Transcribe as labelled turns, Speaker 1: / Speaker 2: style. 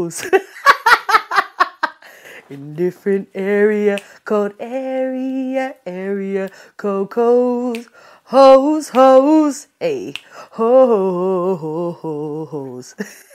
Speaker 1: hoes. In different area called area code hoes, hey, hoes.